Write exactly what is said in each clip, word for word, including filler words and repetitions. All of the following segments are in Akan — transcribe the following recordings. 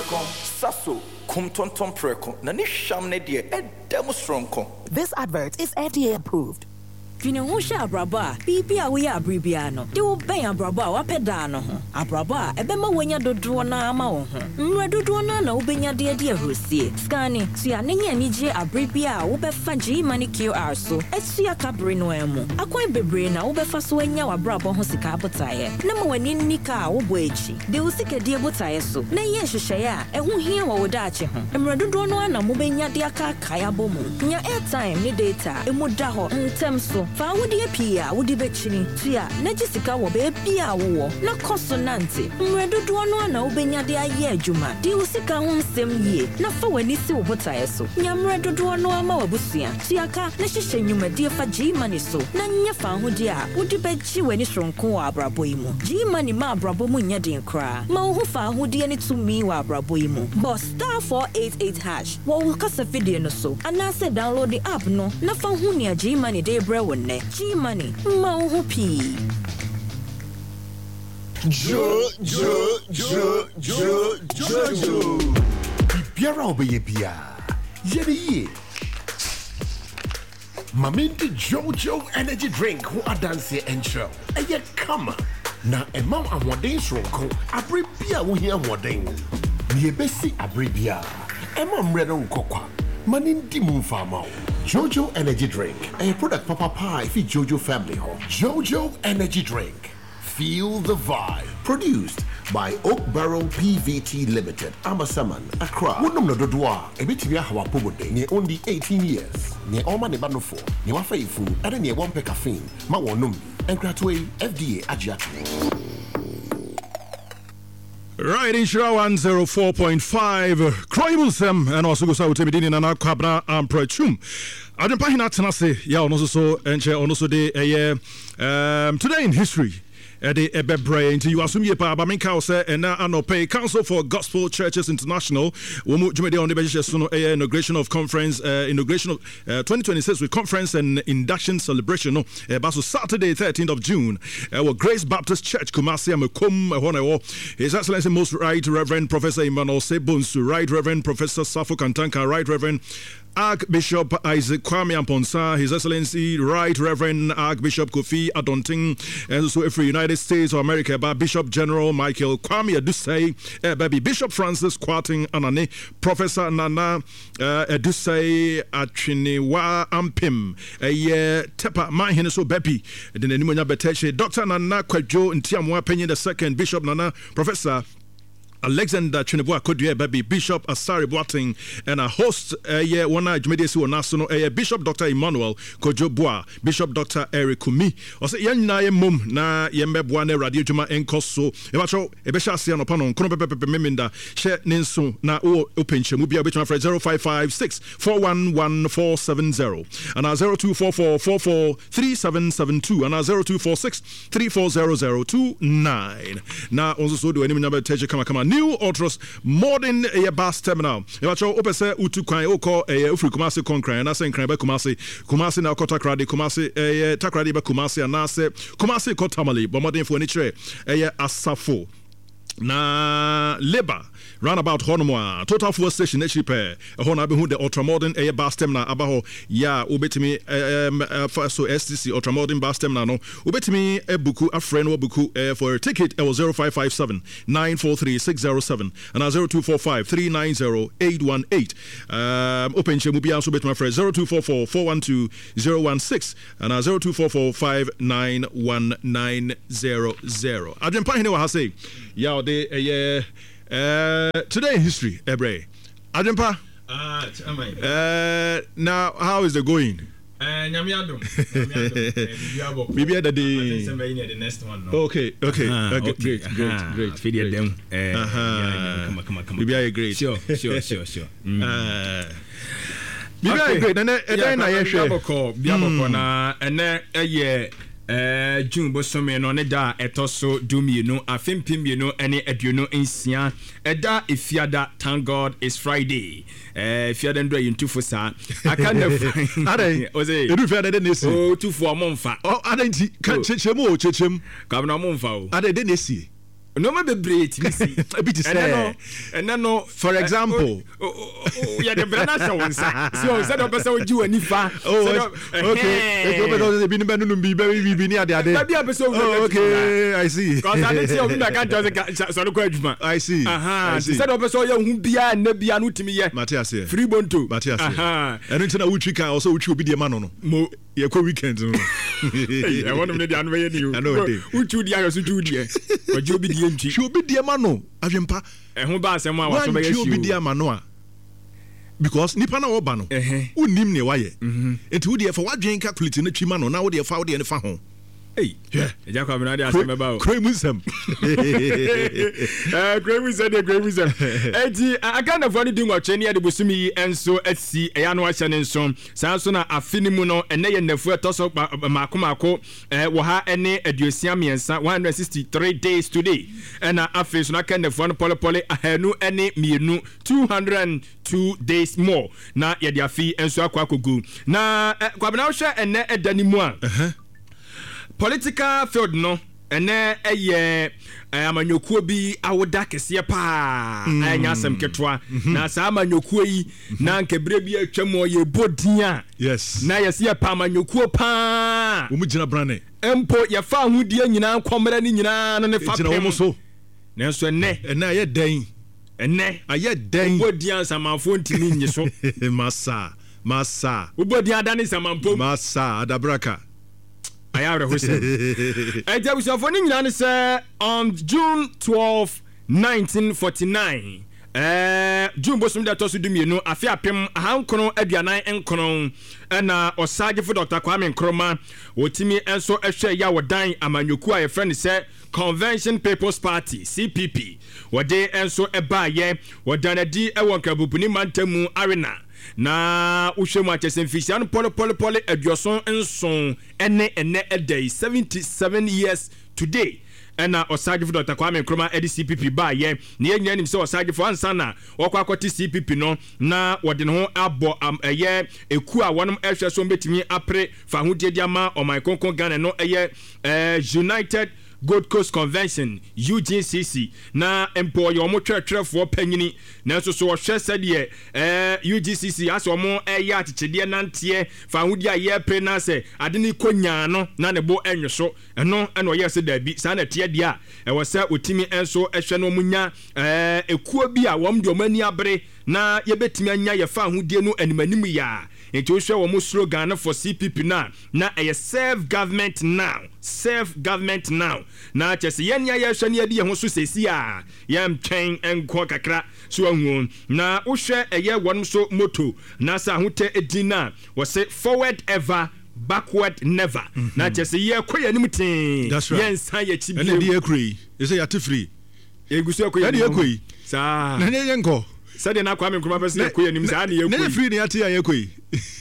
preko saso kum tonton preko na ni hwam ne de edem stronko. This advert is F D A approved. Fini ho hye abraba bibi a we ya abribia no de wo ben abraba a wapeda no ho abraba e be ma wonya dodo na ama wo ho nre dodo na na wo benya de de ahrosie skani so ya nenya anije abribia a wo be fa G money Q R so esia kabre no emu akwan bebre na wo be fa so anya wabraba ho sika abotaye na ma wani nika a wo bo echi de wo sika de abotaye so na ye hwehweye a eho hia wo woda ache ho nre dodo no na mo benya de aka kaya bomu nya airtime ni data emu da ho ntem so fa wodi apia wodi bechini tia na jisika wo be bia wo na konsonante mredodo no na obenya de aye adwuma di usika ho nsem yie na fa wani si wo botae so nya mredodo no ama wabusua tiaka na hyehyɛ nnwumadi fa G money so na nya fa ho di a wodi bechi wani soronko wa abrabo yi mu G money ma abrabo mu nya den kra ma wo ho fa ho di ani tumi wa abrabo yi mu boss star four eight eight hash wo wo kasa video no so ana se download the app no na fa ho nia G money de bre wonne G money ma ho pi jo jo jo jo jo jo biara obeye bia yeri ye Mamindi Jojo energy drink who adanse encho eye kama na emam ahoden sronko abribia wo hia ahoden ne ebesi abribia emam redo nkokwa manindi mumfama Jojo energy drink a product papa pie fi Jojo family home. Jojo energy drink, feel the vibe. Produced by Oak Barrel P V T Limited, Amasaman, Accra. Wonum no dodwa ebitimi hawa pobode ne only eighteen years. Ne oma ne bano for ne wa faifu ade ne one caffeine ma wonum enkratwe F D A agiatu. Right, in Shira one oh four point five, Croybulsem, and also goes out to Medina and Cabra and Prachum. I don't pahina tenase, ya also so, and share also de a year. Um, today in history. Ede ebebre into you assume yepa abaminka se and na anope Council for Gospel Churches International womu jumede on the beje a inauguration of conference uh, inauguration of uh, twenty twenty-six with conference and induction celebration no uh, baso Saturday thirteenth of June uh, well, Grace Baptist Church Kumasi Amekum uh, His Excellency Most Right Reverend Professor Emmanuel Sebunsu, Right Reverend Professor Safo Kantanka, Right Reverend Archbishop Isaac Kwame Amponsa, His Excellency Right Reverend Archbishop Kofi Adonting, and also every United States of America, by Bishop General Michael Kwame Adusei, uh, baby Bishop Francis Kwarting Anane, Professor Nana uh, Adusei Achiniwa Ampim, a year Tepa Mahinaso Bepi, then Nimonya Beteche, Doctor Nana Kwejo Ntiamwa Penny the second, Bishop Nana, Professor Alexander Chinebua Kodue baby Bishop Asari Boating and a host uh, yeah one night Jumedesi national uh, Bishop Doctor Emmanuel Kojobua Bishop Doctor Eric Kumi ose yan na mum na yembeboa na radio juma enkoso e ba cho e be hya no pano kono pepepe meminda she nenso na o openche mu bia betuma fra zero five five six four one one four seven zero and zero two four four four four three seven seven two and zero two four six three four zero zero two nine na onzo so do any number teje kama kama new Ultras modern a bus terminal. You watch opese utu kwan oko e ofri Kumasi konkran na se nkran ba Kumasi Kumasi na kota krade Kumasi e takrade ba Kumasi na se Kumasi kotamali bo modern for ni chere e asafo na labor roundabout Honoma total fuel station actually pair a hona be who the ultramodern air bus terminal abaho ya obetimi um so S T C ultramodern bus terminal no obetimi e buku a friend buku for a ticket it was zero five five seven nine four three six zero seven and zero two four five three nine zero eight one eight um open chemu bia so betimi friend zero two four four four one two zero one six and zero two four four five nine one nine zero zero adwen pa hene wa ha say ya de eh Uh, today in history, Ebre. Adempa. Ah, uh, now how is it going? Uh, Nyamiado. Nyamiado. Maybe at the the next one. No? Okay, okay, uh-huh, okay, okay. great, great, uh-huh. great. Feed them. Uh, uh-huh. Come on, come on, come on. Maybe I great. Sure, sure, sure, sure. Mm. Uh, maybe I great. And then, and then I share. Biaboko, Biaboko na, and then a year. Uh, June Bosome no ne da etoso dumi no afempim ye no ene aduno nsia eda ifiada thank God it's Friday eh ifiada ndo yin tufo sa aka na ade oze edu ifiada de nesi o tufo amomfa oh ade nti ka chechemu o chechem ka na amomfa o ade de nesi no ma bebre ti si a bit say and no for example ya de brana so wonsa so say do person oji wani fa okay e go be be be no bi be bi ni ade ade okay I see cause I dey see obi na kan just so no kwa adwuma I see aha say do person ya hu bia na bia no timi ye Matthias here free bonto Matthias aha eno ntina wutwi kan also wutwi obi de ma no no mo ye ko weekend no I want me dey anu ye ni I know dey wutwi di ayo so tu di e oji obi di entwi twi obi de ma no ahwempa e ho ba asem a waso be ye obi de ma no a because nipa na wo ba no unim ne waye enti wo de fa wadwen calculate na twi ma no na wo de fa wo de ne fa ho hey yeah eja kwa bina de asem ba o kremusem eh kremusem de kremusem enti aganda for ni di ngwa cheni de bosumi yi enso asi eya no ahye ne nso san so na afini mu no ene ye nafu etoso maako maako eh wo ha ene aduosia miensa one hundred sixty-three days today ena afi so na kan nafu no pole pole ahanu ene mienu two hundred two days more na ye de afi enso akwa kogu na kwa bina wo hwe ene edani mu a political field no ene eye amanyokuo bi awoda kese pa anya asem ketwa na sa amanyokuo yi na nkebere bi atwam oye bodia yes na yesi ya pa amanyokuo pa wo mu gina brane empo ye fa hodie nyina nkomra ni nyina no ne fa pem wo so na so ene ene aye den ene aye den bodia samanfo ntimi nyi so masa masa bodia dani samanfo masa adabraka ayare hose eja busafo ni nyina ne se on June twelfth nineteen forty-nine eh June bosom da tosu dumienu afi apem ahankono aduanan enkono na osage for Doctor Kwame Nkrumah otimi enso ehwe ya wodan amanyoku a ye friend se Convention People's Party C P P wode enso eba ye wodan adi e won kabubuni mantamu arena na uhwemu achesemfisia no pole pole pole aduoson nson ene ene edai seventy-seven years today ena osage for Doctor Kwame Nkrumah edi C P P ba ye na yenya nim se osage for ansa na okwa akoti C P P no na wode ne ho abo am eye eku a wonom ehwe so betimi apre fa hodie dia ma o my konkon Ghana no eye eh United Gold Coast Convention U G C C na empo yo mo twetwerefo panyini na so so hwe sede eh U G C C aso mo eye atechede nante fa hudi aye pre na se ade ni konya no na ne bo enwoso eno eno ye se da bi sa na tie dia e wo se otimi enso ehwe no munya eh ekuo bi a wom de omani abre na ye betimi anya ye fa hudi no animanim ya enti wo hwe wo mo slogan for C P P na na eye serve government now serve government now na chese yenya ya hwe ne ade ye ho so sesi a yam twen enko kakra so ahu na wo hwe eye wonum so moto na sa hote edina wo say forward ever backward never mm-hmm. na chese ye koya nim tin yen san ya chi bi ene de ekui ye say yate free egusu ekoya ene ekui sa na ne yenko sade na Kwame Nkrumah person ekoya nim sa na ye ekui ne free ne yate ya ekui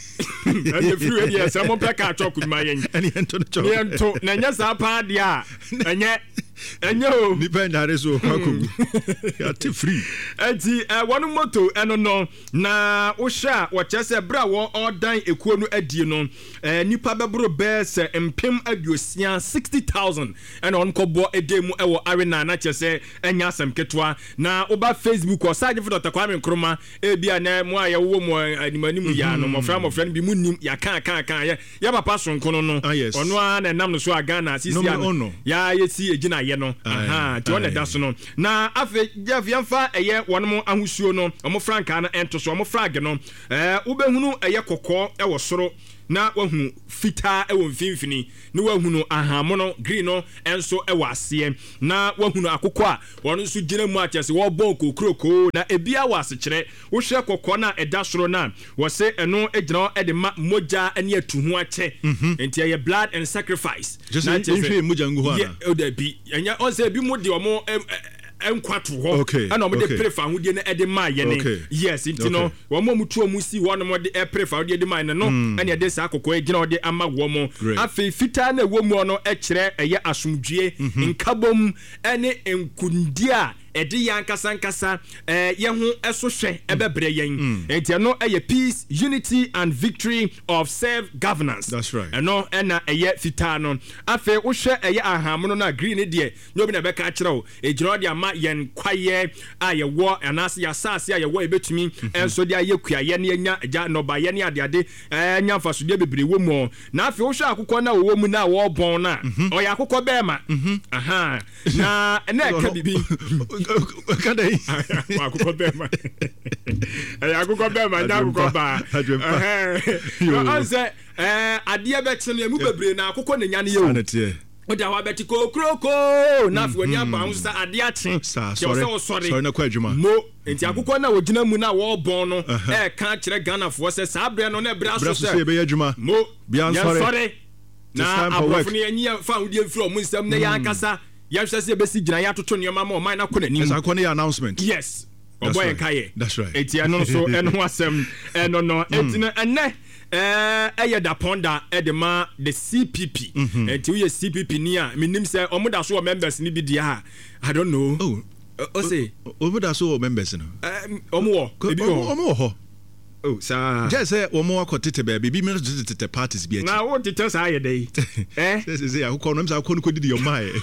and free area yes am peka chok ma yen ene ento chok ne ento na nya sa pa dia enye enyo ni penda reso kwakogu ya te free enti wonu moto eno no na wo hwa wo chese bra wo odan ekuo no adie no nipa bebro bese empem aduosia sixty thousand ena on kobo edemu ewo arena na chese enya asem ketwa na oba Facebook o sage for Doctor Kwame Nkrumah e bia na mo aye wo mo animanim ya no mo fra mo fra bi munim ya kan kan kan ya ya papa sonkono no ono a na nam no so aga na sisi ya yesi ejina ye no aha ti wona da so no na afi Jeff yamfa eye wonom ahusuo no omo franka na ento so omo frag no eh ubehunu eye kokko e wo soro na wahu fita e wo mfimfini na wahu no ahamono green no enso e wase na wahu no akokko a wono nso gina mu achese wo bon kokroko na ebia wase kire wo hwe kokko na eda soro na wo se eno egina e de ma moja ene atuhu ache enti ye blood and sacrifice na nhwe moja ngu ho ana o da bi enya on se bi mo de omo enkwato ho ana omo de prefa hodie na ede ma ye ne yes nti no wo mo mutu omu si wo no mo de prefa hodie de ma ne no ene de sa akokko egina ode ama wo mo afi fita na wo mu no e kire eye asomdwie nkabom ene enkundia ɛde yɛn ankasa ankasa ɛɛ yɛn ho ɛso hwɛ ɛbɛbrɛ yɛn nti ɛno ɛyɛ peace unity and victory of self governance. That's right. ɛno ɛna ɛyɛ fitaa no afei wohwɛ ɛyɛ ahamono no a green deɛ nyɛ obi na ɛbɛka akyerɛ wo ɛgyina de ama yɛn kwayɛ a yɛwɔ anaasɛ yɛasase a yɛwɔ yɛbɛtumi ɛnso de ayɛ kuayɛ ne yɛnya agya nnɔbayɛ ne adeade ɛnya mfasodeɛ bebree wɔ mu na afei wohwɛ akokɔ no a wɔwɔ mu no a wɔrebɔn no a ɔyɛ akokɔ bɛɛma aha na ɛna ɛka bibi akokɔ bɛɛma ɛyɛ akokɔ bɛɛma nyɛ akokɔ baa ɔnsɛ adeɛ bɛkye no ɛmu bebree na akokɔ ne nya no yɛ o da wa bɛti kokoroko na afei wani aba ho sa adeɛ akye yɛwɔ sɛ wɔsɔre mo nti akokɔ no a wɔgyina mu no a wɔrebɔn no ɛɛka kyerɛ ghanafoɔ sɛ saa berɛ no na ɛberɛ so sɛ mo yɛnsɔre na aborɔfo no yɛnyi fa ahodeɛ mfiri ɔmo nsɛm na yɛankasa yɛhwɛ sɛ yɛbɛsi gyina yɛatoto nneɔma ma ɔman no akɔ n'anim yes ɔbɔ yɛn ka yɛ ɛti ɛno nso ɛno ho asɛm ɛno no ɛti no ɛnɛ ɛyɛ daponda ɛde ma the C P P nti woyɛ C P P ni a menim sɛ ɔmo da so wɔ members ni bi di ha I don't know oh ɔse ɔmo da so wɔ members no ɔmo wɔ ebi wɔ ɔmo wɔ hɔ oh saa just say ɔmo akɔ tete baabi bi me tete parties bi akyi na wo tete saa yɛ dɛ eh sɛ sɛ akokɔ no msa akɔ no kɔdi di ɔma yɛ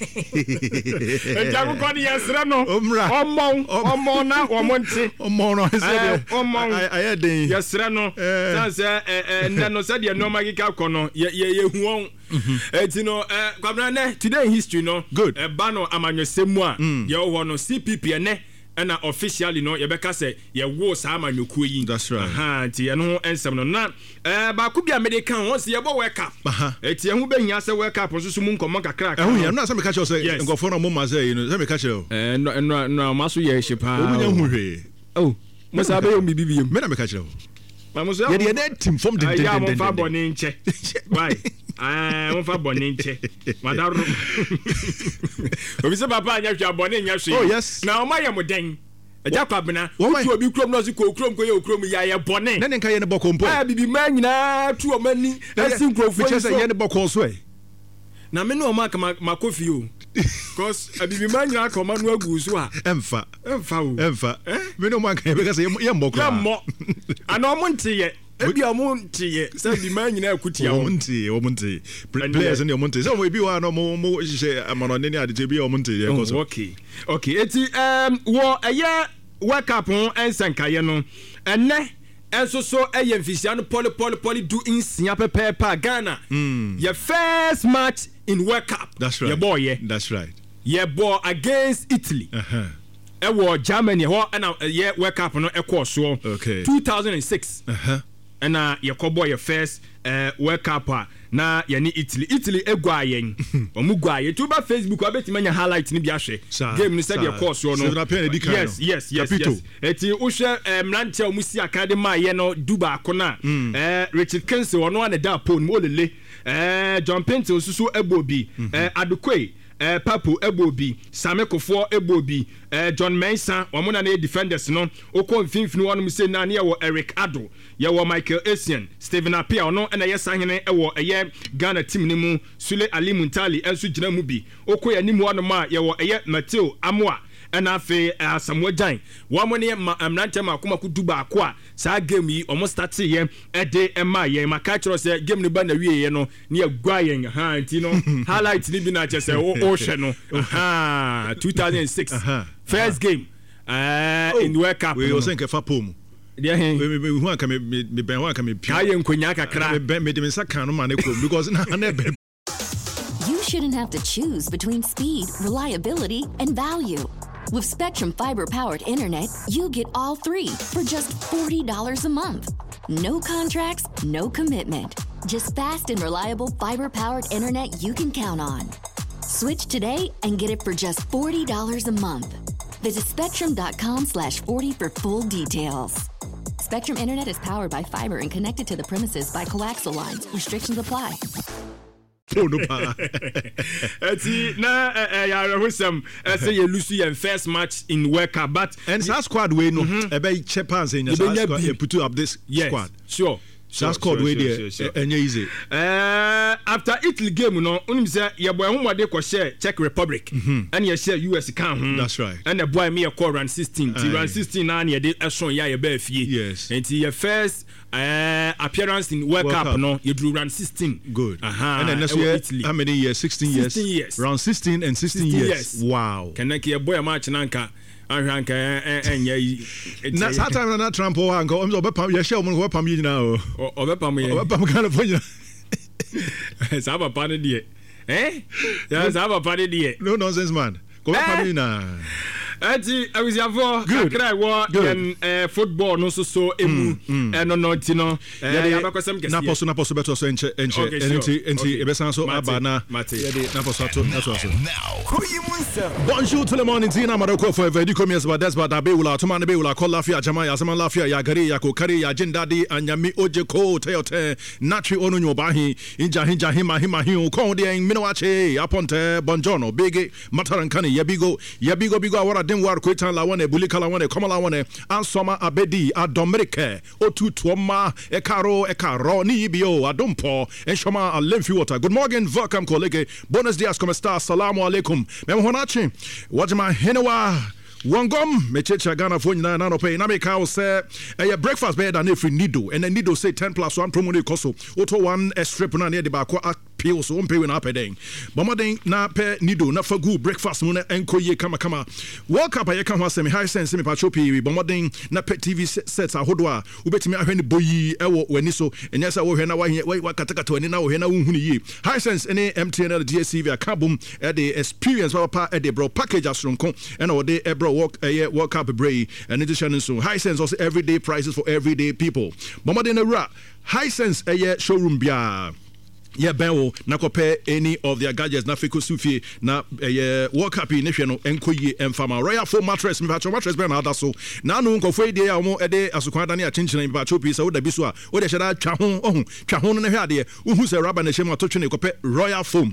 ɛgya akokɔ no yɛsrɛ no ɔmmɔn ɔmmɔn na ɔmo nte ɔmmɔn no sɛ ɔmmɔn ayɛ den yɛsrɛ no sɛ sɛ ɛnɛ no sɛdeɛ nneɔma keka kɔ no yɛhu wɔn ɛnti no kwabena nɛ today in history no ɛba no amanyɔsɛm mu a yɛwɔ hɔ no C P P ɛnɛ ɛna officially no yɛbɛka sɛ yɛwo saa amanyokuo yi that's right aha nti ɛno ho ɛnsɛm no na ɛɛ baako bi a mede ka ho sɛ yɛbɔ world cup ɛti ɛho bɛhia sɛ world cup nso so mu nkɔmmɔ kakra ɛho hia no na sɛ meka kyerɛ sɛ nkɔfoɔ no moma sɛ yi no sɛ meka kyerɛ ɛɛ no no ma so yɛ hye paa ɔmunya hu hwee oh mo saa bɛyɛ omi bibi yam me na meka kyerɛ wo ma mo so yɛde yɛde tim fam den den den ya mo fa bɔne nkyɛ why ah mo fa bɔne nkyɛ madaro obi sɛ papa anya hwɛ bɔne nya hwɛ oh yes na ɔma yɛ mo den ɛgya kwabena wotu obi kurom na ɔsi kɔ kurom kɔ yɛ okurom yɛ ayɛ bɔne na ne nka yɛ ne bɔkɔ mpo ah bibi ma nyinaa tu ɔma ni ɛsi nkurɔfoɔ yi so yɛ ne bɔkɔ so ɛ na me no ɔma ka ma kofi o cause bibi ma nyinaa ka ɔma no agu so a ɛmfa ɛmfa o ɛmfa me no ɔma ka yɛ bɛka sɛ yɛ mbɔ kora yɛ mbɔ ana ɔmo nteyɛ ebi ɔmo nteyɛ sɛ bibi ma nyinaa akutia ɔmo nteyɛ ɔmo nteyɛ players ne ɔmo nteyɛ sɛ ɔmo ebi wɔ ano ɔmo ɔmo hyehyɛ amanɔne ne adegye bi ɔmo nteyɛ kɔ so okay okay eti um wɔ ɛyɛ world cup ho ɛnsɛnkaeɛ no ɛnɛ ɛnso so ɛyɛ mfisia no pɔli pɔli pɔli du nsia pɛpɛɛpɛ Ghana yɛ first match in world cup that's right yɛbɔ yɛ that's right yɛbɔ against Italy ɛwɔ Germany hɔ ɛna ɛyɛ world cup no ɛkɔɔ soɔ okay two thousand six ɛna yɛkɔbɔ yɛ first world cup a na yɛne Italy Italy egu ayɛn ɔmo gu ayɛn tuba Facebook abɛtumi anya highlight ni bi ahwɛ game ni sɛdeɛ kɔɔ soɔ no yes yes yes yes eti wohwɛ mmeranteɛ a ɔmo si akade ma ayɛ no du baako na ɛɛ Richard Kinsey ɔno ana da pole mu olele ɛɛ John Pente osusu ɛbɔ bi ɛɛ Adukoe Uh, Papu Ebobi, Same Kofoɔ Ebobi, uh, John Mensah, wɔn na ne defenders no, okɔ mfimfini wɔn mu sɛ na ne yɛwɔ Eric Addo, yɛwɔ Michael Essien, Stephen Apia ɔno ɛna yɛ sahene ɛwɔ ɛyɛ Ghana team ne mu, Sule Ali Muntali ɛnso gyina mu bi, okɔ yɛ anim wɔn a yɛwɔ ɛyɛ Mateo Amoa ɛna afei Samuel Gyan wɔn ne mmeranteɛ mako mako du baako a saa game yi wɔn start yɛ ɛde ɛma yɛn maka kyerɛ sɛ game no ba na wie yɛ no ne yɛ gua yɛn ha nti no highlight ni bi na kyerɛ sɛ ɔhwɛ no ha two thousand six first game uh, in World Cup we also nkefa pom deɛ hen we we hu aka me me ben hu aka me pia ayɛ nkonya kakra me me de me saka no ma ne kom because na na be. You shouldn't have to choose between speed, reliability, and value. With Spectrum Fiber-powered internet, you get all three for just forty dollars a month. No contracts, no commitment. Just fast and reliable fiber-powered internet you can count on. Switch today and get it for just forty dollars a month. Visit spectrum.com slash 40 for full details. Spectrum Internet is powered by fiber and connected to the premises by coaxial lines. Restrictions apply. Oh no pa. Eti na eh ya husam say you lose your first match in World Cup but and that squad we no e be chepan say you put up this squad. Sure. That's called way there. And easy. Uh, after Italy game, no, unim say your boy who they ko share Czech Republic, and you share U S account. That's right. And the boy me a call run sixteen. T run sixteen and you did a strong yeah your bare fee. Yes. And your first uh, appearance in World, World Cup, Cup, no, you drew run sixteen. Good. Uh-huh. And then next year, Italy. How many years? Sixteen years. Sixteen years. Round sixteen and sixteen, sixteen years. years. Wow. Can I your boy match nanka? Anka and yeah. Na that time na Trump o anka o be pam ye share mo go pam yi na o. O be pam ye. O be pam California. Sa ba pa de eh? Ya sa ba pa de. No nonsense man. Go be pam yi na. Ati awisiafo kakra wo en football no so so emu no no ti no ya ba kwasam kesi na poso na poso beto so enche enche enti enti ebesan so abana ya de na poso to na so so bonjour tout le monde ici na maroko for very commerce ba desba da be wula to man be wula call lafia jama ya sama lafia ya gari ya ko kari ya jinda di anyami oje ko teote natri onu nyo ba hi inja hinja hima hima hi ko de minowache aponte bonjono big matarankani ya bigo ya bigo bigo awara den war kwetan la wane bulika la wane komala wane ansoma abedi adomrike otu tuoma ekaro ekaro ni bio adompo enshoma alemfi water. Good morning, welcome colleague, buenos dias, como está, assalamu alaikum mem honachi wajima henewa Wangom, Mechecha Ghana for Nina Nano Pay, Namika say a breakfast bed and if we nido, and then nido say ten plus one promo coso, auto one a strip on near the back, pay so on paying up a day. Bomading na pe nido, not for good breakfast moon and koye kama kama. Walk up a yakama semi high sense semi pachopi, bomading na pet T V sets a hodwa, ubet me a henny boy, ewo, when so, and yes, I will hear now wait wakataka to any now, hena unhuni. High sense any M T N L D S C via kabum at the experience of at the bro package as from and our day ebro walk a uh, walk up a bray and edition so high sense also everyday prices for everyday people. Bomading a rat high sense a uh, showroom bia. Yeah, Benwo, Nakope, any of their gadgets, Nafiko Sufi, na uh, walk up in Nation, Enkoye, and Fama. Royal Foam mattress, Mipacho mattress, Bernard, so now no Kofwe de Amo Ede, Asuquadani, attention in Pachopi, so the Biswa, or the Shada Chahon, oh, Chahon and Hadia, who's a rabbi and Shema Tochini, Cope, Royal Foam,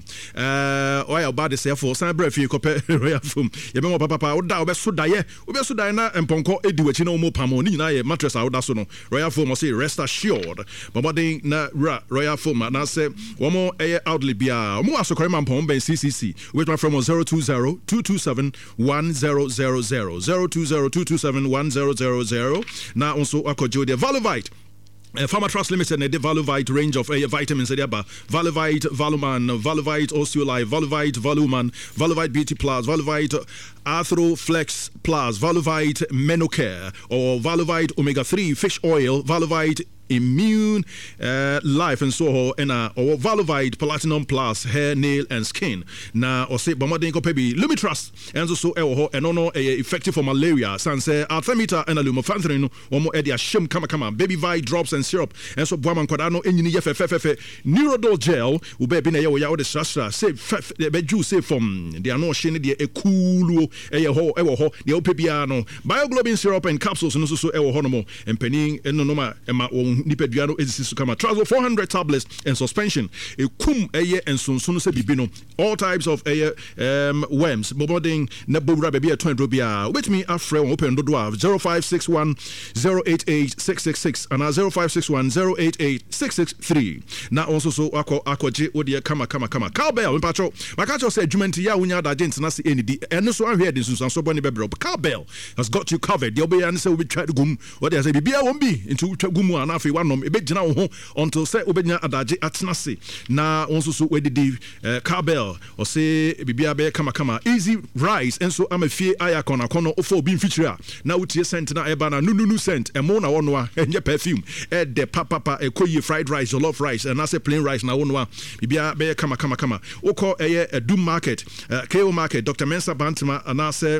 uh, Oil Body, for San Brefi, Cope, Royal Foam, Yamo Papa, Oda, Besudaye, Ubesudana, and Ponko, Eduachino Mopamo, Nina, mattress, Audasono, Royal Foam, or say, rest assured, Bombarding na Royal Foam, and I say, one more air outlet bia mo asokore mampom ben C C C with my from zero two zero two two seven one zero zero zero zero two zero two two seven one zero zero zero now also akojo the Valuvite Uh, Pharma Trust Limited and the Valuvite range of uh, vitamins uh, Valuvite, Valuman, Valuvite, Osteolife, Valuvite, Valuman, Valuvite Beauty Plus, Valuvite Arthroflex Plus, Valuvite Menocare, or Valuvite Omega three Fish Oil, Valuvite Immune uh, Life and so and uh, or Valuvite Platinum Plus Hair, Nail and Skin. Now or say Bomadinko Pebi Lumitrust and so so and no effective for malaria. Sanse Artemeter and Lumofantrin or more Edia Shim Kama Kama Baby Vite drops and syrup and so Boman Quadano Engineer F F F Neurodol gel will be in a way out the Sastra say Beju say from the ano shiny the Ekulu a ho ewo ho the Opebiano Bioglobin syrup and capsules and also ewo honomo and penning and no ma ema nipeduano is kama travel four hundred tablets and suspension a kum eye and sun sun se bibino all types of eye um worms boboding na bobra baby a twenty bia with me afre open do do zero five six one zero eight eight six six six and zero five six one zero eight eight six six three na also so akọ akọje odi kama kama kama cowbell mpacho makacho say adwumenti ya unya da gent na se enidi eno so ahwe de sunsan so boni bebro cowbell has got you covered the obe an say we try to gum what they say bibia won bi into gumu ana afi wanom ebegyina wo ho until say obenya adaje atenase na onso so wedidi cowbell or say bibia be kama kama easy rice enso amafie ayakon akono ofo obi mfitira na wutie scent na eba na nunu scent emo na wono a enye perfume e de papa papa ekoyi fried rice jollof rice and na say plain rice na wono a bibia be kama kama kama okọ eye Edum market uh, K O market Doctor Mensa Bantima and na say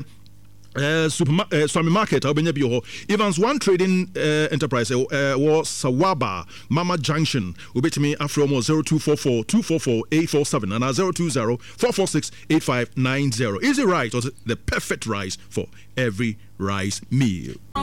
Uh, super uh, Swami Market Albania Bio Evans One Trading uh, Enterprise uh, was Sawaba Mama Junction ubet me afro mo zero two four four two four four eight four seven and zero two zero four four six eight five nine zero. Easy rice, or the perfect rice for every rice meal.